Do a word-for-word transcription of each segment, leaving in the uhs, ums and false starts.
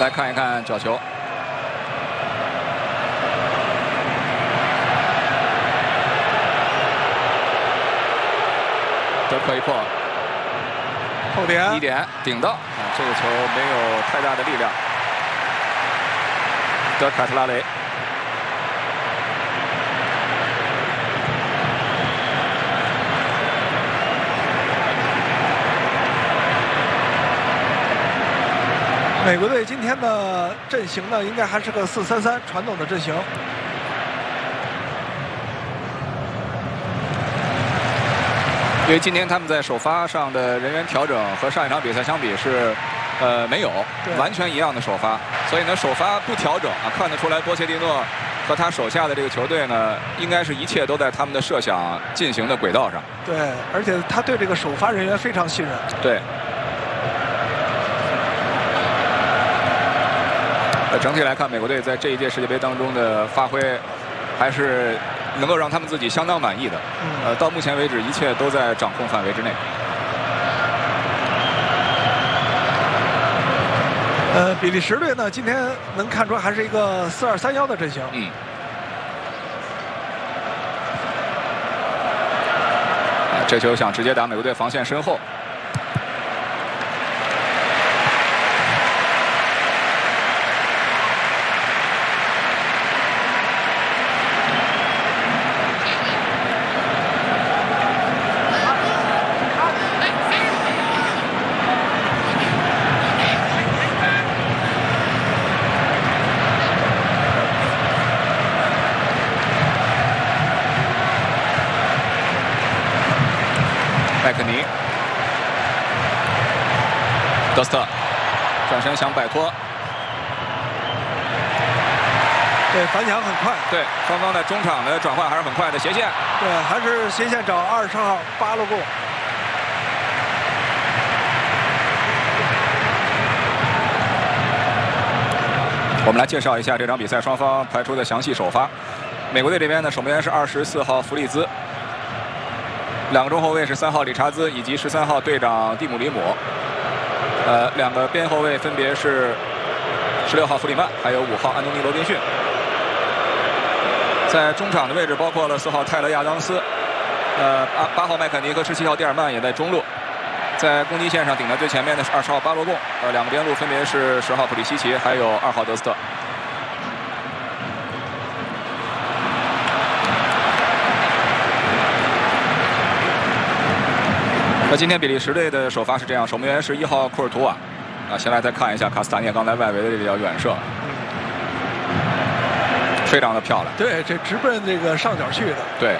来看一看角球。德克伊珀后点一点顶到啊，这个球没有太大的力量。德凯特拉雷。 美国队今天的阵型呢，应该还是个四三三传统的阵型。 因为今天他们在首发上的人员调整和上一场比赛相比是，呃，没有完全一样的首发，所以呢，首发不调整啊，看得出来波切蒂诺和他手下的这个球队呢，应该是一切都在他们的设想进行的轨道上。 对，而且他对这个首发人员非常信任。 对。 呃，整体来看，美国队在这一届世界杯当中的发挥，还是能够让他们自己相当满意的。嗯、呃，到目前为止，一切都在掌控范围之内。 呃，比利时队呢，今天能看出还是一个四二三一的阵型。 嗯。这球想直接打美国队防线身后。 麦克尼，德斯特转身想摆脱， 对，反抢很快。 对，双方的中场的转换还是很快的，斜线。 对，还是斜线找二十号巴洛贡。 我们来介绍一下这场比赛双方排出的详细首发。美国队这边呢，守门员是二十四号弗利兹。 两个中后卫是三号理查兹以及十三号队长蒂姆里姆，呃，两个边后卫分别是十六号弗里曼，还有五号安东尼罗宾逊。在中场的位置包括了四号泰勒亚当斯，呃，八八号麦肯尼和十七号蒂尔曼也在中路。在攻击线上顶在最前面的是二十号巴洛贡，呃，两个边路分别是十号普利西奇还有二号德斯特。 那今天比利时队的首发是这样，守门员是一号库尔图瓦，啊，先来再看一下卡斯塔涅刚才外围的这脚远射，非常的漂亮。 对，这直奔这个上角去的。 对，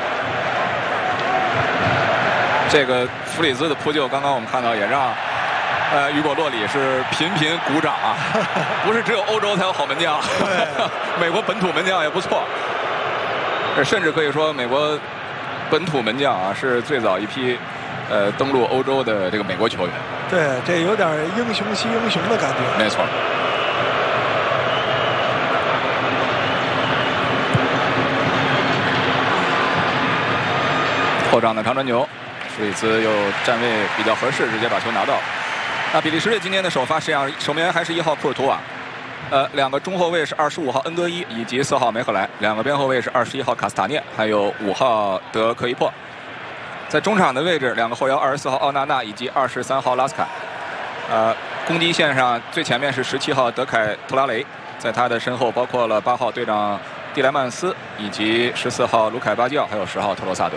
这个弗里兹的扑救，刚刚我们看到也让，呃，雨果洛里是频频鼓掌啊，不是只有欧洲才有好门将，美国本土门将也不错，甚至可以说美国本土门将啊是最早一批。 呃，登陆欧洲的这个美国球员， 对，这有点英雄惜英雄的感觉。 没错。后场的长传球，弗里兹又站位比较合适，直接把球拿到。那比利时队今天的首发是这样，守门员还是一号库尔图瓦，呃，两个中后卫是二十五号恩格伊以及四号梅赫莱，两个边后卫是二十一号卡斯塔涅，还有五号德克伊珀。 在中场的位置，两个后腰二十四号奥纳纳以及二十三号拉斯卡。呃，攻击线上最前面是十七号德凯特拉雷，在他的身后包括了八号队长蒂莱曼斯以及十四号卢凯巴基奥，还有十号特罗萨德。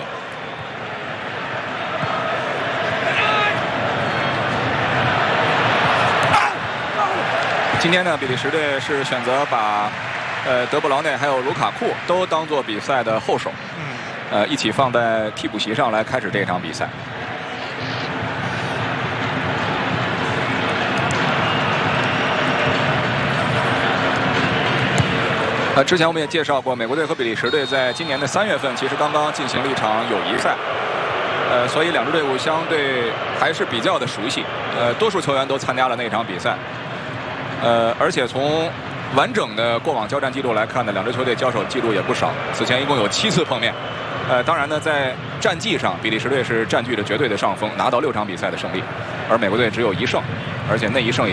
今天呢，比利时队是选择把呃德布劳内还有卢卡库都当做比赛的后手。 呃，一起放在替补席上来开始这场比赛。呃，之前我们也介绍过，美国队和比利时队在今年的三月份其实刚刚进行了一场友谊赛，呃，所以两支队伍相对还是比较的熟悉。呃，多数球员都参加了那场比赛。呃，而且从完整的过往交战记录来看呢，两支球队交手记录也不少，此前一共有七次碰面。 呃，当然呢，在战绩上，比利时队是占据着绝对的上风，拿到六场比赛的胜利，而美国队只有一胜，而且那一胜。